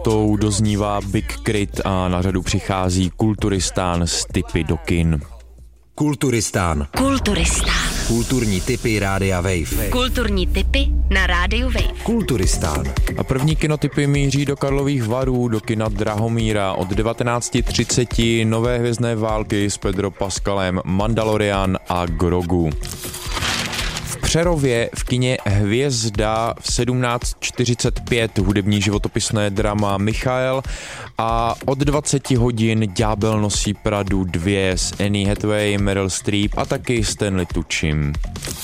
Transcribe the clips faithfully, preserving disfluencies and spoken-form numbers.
Tou doznívá Big Crit a na řadu přichází Kulturistán s tipy do kin. Kulturistán. Kulturistán. Kulturní tipy Rádia Wave. Kulturní tipy na Rádiu Wave. Kulturistán. A první kinotipy míří do Karlových Varů, do kina Drahomíra. Od devatenáct třicet Nové hvězdné války s Pedro Pascalem, Mandalorian a Grogu. V Přerově v kině Hvězda v sedmnáct čtyřicet pět hudební životopisné drama Michael a od dvacet hodin Ďábel nosí Pradu dva s Annie Hathaway, Meryl Streep a taky Stanley Tucci.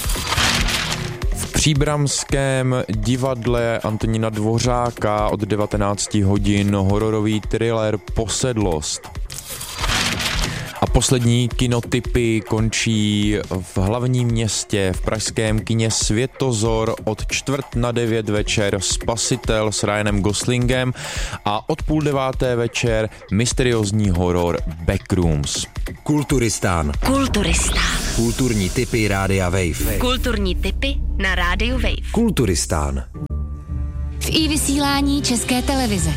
V příbramském divadle Antonína Dvořáka od devatenáct hodin hororový thriller Posedlost. A poslední kinotipy končí v hlavním městě, v pražském kině Světozor od čtvrt na devět večer Spasitel s Ryanem Goslingem a od půl deváté večer mysteriózní horor Backrooms. Kulturistán. Kulturistán. Kulturní tipy Rádia Wave. Kulturní tipy na Rádiu Wave. Kulturistán. V i-vysílání České televize.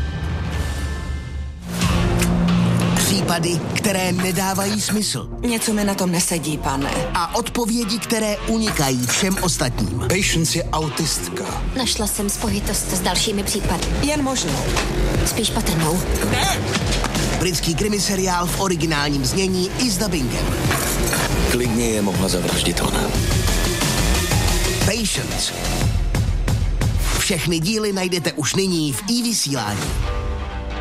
Případy, které nedávají smysl. Něco mi na tom nesedí, pane. A odpovědi, které unikají všem ostatním. Patience je autistka. Našla jsem spojitost s dalšími případy. Jen možnou. Spíš patrnou. Ne! Britský krimiseriál v originálním znění i s dabingem. Klidně je mohla zavraždit ona. Patience. Všechny díly najdete už nyní v i-vysílání.